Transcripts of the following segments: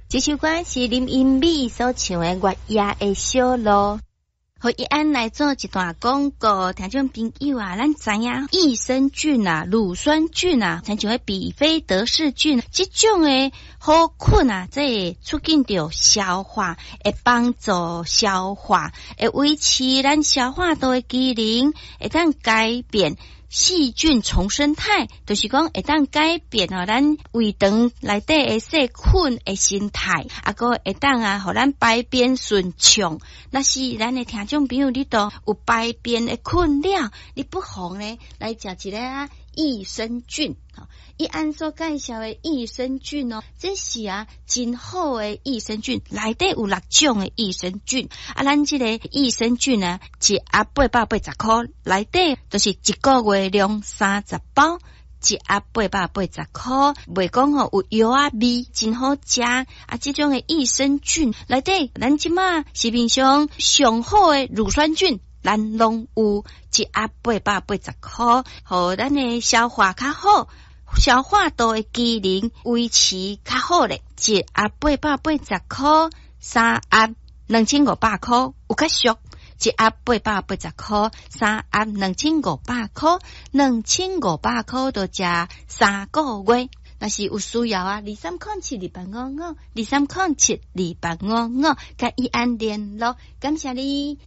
这首歌是林英美所唱的《月夜的小路》。和一安来做一段广告，听众朋友啊，咱知影益生菌啊、乳酸菌啊，像像比菲德氏菌，这种的好菌啊，这会促进着消化，会帮助消化，会维持咱消化道的机能，会当改变细菌重生态，就是讲会当改变咱胃肠内底的细菌的生态，个会当互咱排便顺畅。那是咱的听众朋友，你都有排便的困扰，你不妨呢来食一个益生菌。一按所介绍的益生菌这是真好的益生菌，内底有6种的益生菌。咱这个益生菌一880块，内底就是一个月量30包，一880块。袂讲有药味，真好食。这种的益生菌内底，咱即马市面上上好的乳酸菌，咱拢有一880块，互咱的消化较好。消化道的机能维持较好咧，一880块，3盒2500块，有较俗。一880块，3盒2500块，2500块就食3个月。若是有需要23072855，23072855，甲伊安联络，感谢你。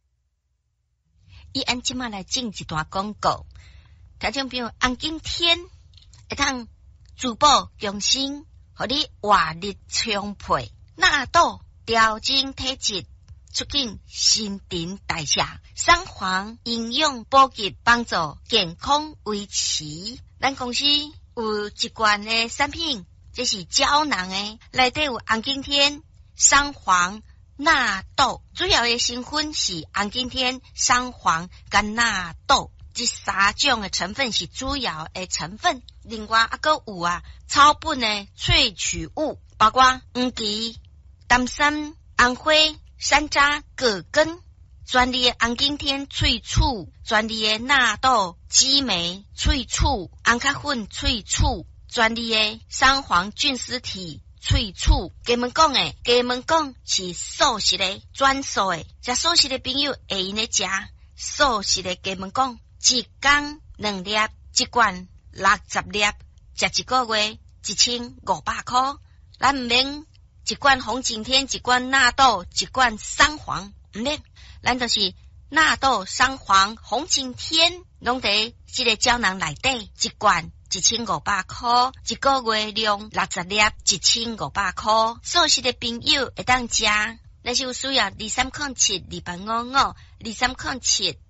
伊安即马来进一段广告，听众朋友，红景天会当珠宝强身，互你活力充沛，纳豆调整体质，促进新陈代谢，三黄营养补给，帮助健康维持。咱公司有一罐的产品，这是胶囊的，内底有红景天、三黄、纳豆，主要的成分是红景天、三黄跟纳豆。这3种的成分是主要的成分，另外还有草本的萃取物，包括黄芪、丹参、红花、山楂、葛根，专利的红景天萃取，专利的纳豆、激酶萃取，红咖粉萃取，专利的三黄菌丝体萃取。给们讲是素食的，专属的，食素食的朋友会用来食素食的。给们讲一天2粒，一罐60粒，食1个月1500块。咱唔免一罐红景天，一罐纳豆，一罐三黄，唔免，咱就是纳豆、三黄、红景天，拢在这个胶囊内底，一罐1500块，一个月量60粒，1500块。素食的朋友会当食。若是有需要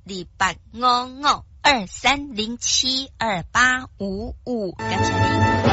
，23072855，23072855，23072855，感谢你。